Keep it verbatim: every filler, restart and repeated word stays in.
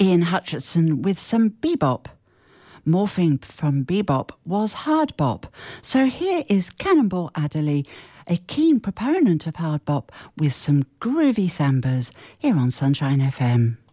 Ian Hutchinson with some bebop. Morphing from bebop was hard bop. So here is Cannonball Adderley, a keen proponent of hard bop, with some groovy sambas here on Sunshine F M.